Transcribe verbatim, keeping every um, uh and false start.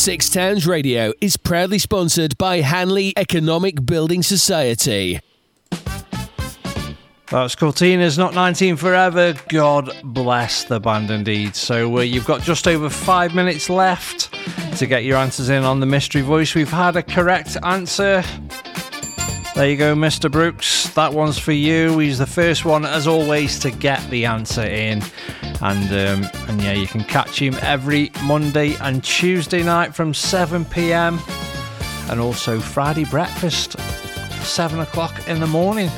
Six Towns Radio is proudly sponsored by Hanley Economic Building Society. That's Cortina's Not nineteen Forever. God bless the band indeed. So uh, you've got just over five minutes left to get your answers in on the mystery voice. We've had a correct answer. There you go, Mister Brooks. That one's for you. He's the first one, as always, to get the answer in. And um, and yeah, you can catch him every Monday and Tuesday night from seven p.m. and also Friday breakfast, seven o'clock in the morning.